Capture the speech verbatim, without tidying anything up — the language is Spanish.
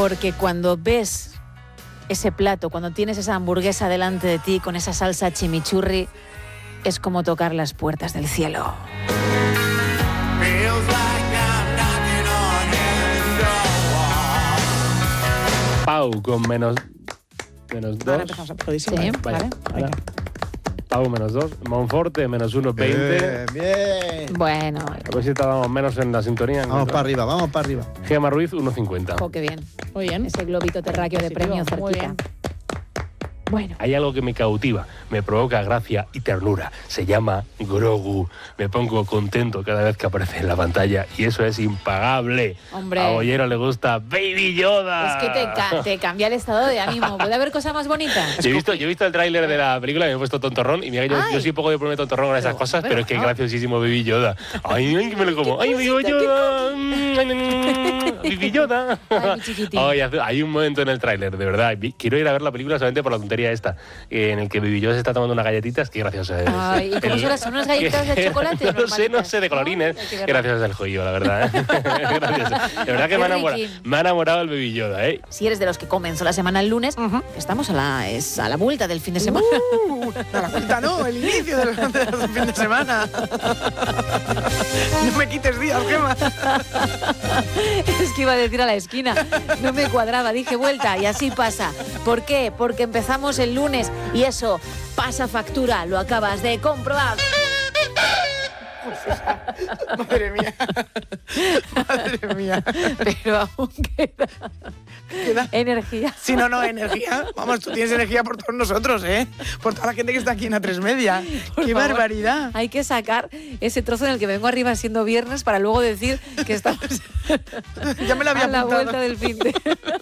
Porque cuando ves ese plato, cuando tienes esa hamburguesa delante de ti con esa salsa chimichurri, es como tocar las puertas del cielo. Pau con menos, menos dos. Ahora empezamos a aplaudísimo. Sí, Vaya, ¿vale? ahora. Pau menos dos. Monforte menos uno, veinte. Bien, bien. Bueno, A ver si estábamos menos en la sintonía. Vamos para arriba, vamos para arriba. Gema Ruiz, uno cincuenta. oh, qué bien. Muy bien. Ese globito terráqueo de Positivo, premio muy cerquita. bien. Bueno, Hay algo que me cautiva, me provoca gracia y ternura. Se llama Grogu. Me pongo contento cada vez que aparece en la pantalla y eso es impagable. Hombre. A Bollero le gusta Baby Yoda. es que te, ca- te cambia el estado de ánimo. ¿Puede haber cosa más bonita? Yo he visto, yo he visto el tráiler de la película y me he puesto tontorrón y mira, yo, Ay. yo soy poco de ponerme tontorrón con esas Pero, cosas, pero, pero es que no. graciosísimo Baby Yoda. Ay, ay, que me lo como. Ay, Baby Yoda. Mm, Baby Yoda. Ay, mi chiquitín. Ay, hace- hay un momento en el tráiler, de verdad. vi- Quiero ir a ver la película solamente por la tontería esta, eh, en el que Baby Yoda se está tomando unas galletitas. Qué gracioso es. Ay, ¿y cómo El- son las- son unas galletas de que- chocolate? No sé, no normalitas? sé, de colorines. ¿No? Hay que verlo. Qué gracioso es el joyo, la verdad. ¿eh? Gracioso. De verdad que Qué me ha, enamorado, riquín. me ha enamorado el Baby Yoda, ¿eh? Si eres de los que comenzó la semana el lunes, estamos a la, es a la vuelta del fin de semana. Uh, a la vuelta no, el inicio del, del fin de semana. No me quites días, Gema. Es que iba a decir a la esquina, no me cuadraba, dije vuelta y así pasa. ¿Por qué? Porque empezamos el lunes y eso pasa factura, lo acabas de comprobar. Madre mía. Madre mía. Pero aún queda, Queda- energía. Si no, no, energía. Vamos, tú tienes energía por todos nosotros, ¿eh? Por toda la gente que está aquí en A tres Media. Por ¡Qué favor. barbaridad! Hay que sacar ese trozo en el que vengo arriba siendo viernes para luego decir que estamos Ya me la había a la apuntado. vuelta del fin de...